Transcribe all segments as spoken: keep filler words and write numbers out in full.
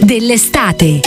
dell'estate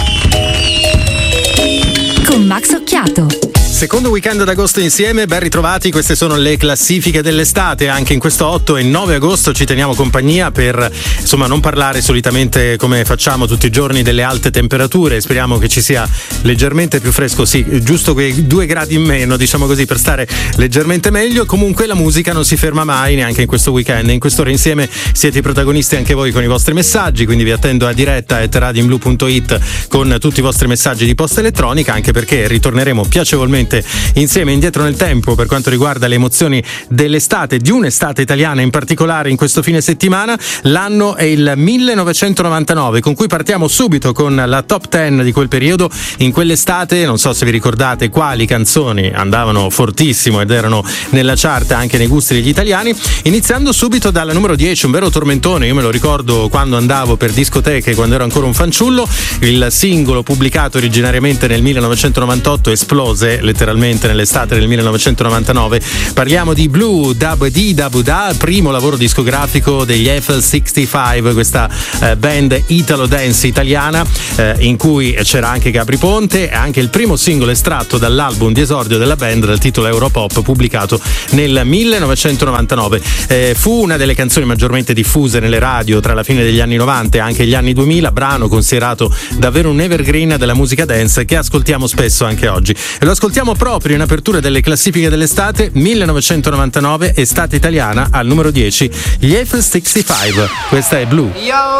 con Max Occhiato. Secondo weekend d'agosto insieme, ben ritrovati, queste sono le classifiche dell'estate. Anche in questo otto e nove agosto ci teniamo compagnia per insomma non parlare solitamente come facciamo tutti i giorni delle alte temperature. Speriamo che ci sia leggermente più fresco, sì, giusto quei due gradi in meno, diciamo così, per stare leggermente meglio. Comunque la musica non si ferma mai, neanche in questo weekend. In quest'ora insieme siete i protagonisti anche voi con i vostri messaggi, quindi vi attendo a diretta at radioblu punto it con tutti i vostri messaggi di posta elettronica, anche perché ritorneremo piacevolmente insieme indietro nel tempo per quanto riguarda le emozioni dell'estate, di un'estate italiana in particolare in questo fine settimana. L'anno è il millenovecentonovantanove, con cui partiamo subito con la top dieci di quel periodo. In quell'estate, non so se vi ricordate quali canzoni andavano fortissimo ed erano nella chart anche nei gusti degli italiani, iniziando subito dalla numero dieci, un vero tormentone. Io me lo ricordo quando andavo per discoteche, quando ero ancora un fanciullo. Il singolo pubblicato originariamente nel millenovecentonovantotto esplose letteralmente nell'estate del millenovecentonovantanove. Parliamo di Blue Dab Di Dab Da, primo lavoro discografico degli Eiffel sessantacinque, questa eh, band italo dance italiana eh, in cui c'era anche Gabri Ponte, e anche il primo singolo estratto dall'album di esordio della band dal titolo Europop, pubblicato nel millenovecentonovantanove. Eh, fu una delle canzoni maggiormente diffuse nelle radio tra la fine degli anni novanta e anche gli anni duemila, brano considerato davvero un evergreen della musica dance che ascoltiamo spesso anche oggi. E lo ascoltiamo proprio in apertura delle classifiche dell'estate. Millenovecentonovantanove, estate italiana, al numero dieci, gli Eiffel sessantacinque. Questa è Blue. Yo!